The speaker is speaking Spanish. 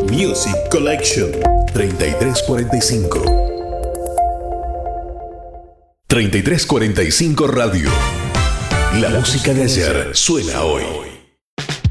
Music Collection. 3345. 3345 Radio. La música de ayer suena hoy.